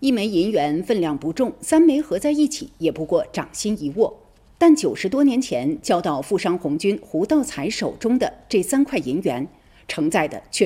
1枚银元分量不重，3枚合在一起也不过掌心一握。但90多年前交到富商红军胡道才手中的这3块银元，承载的却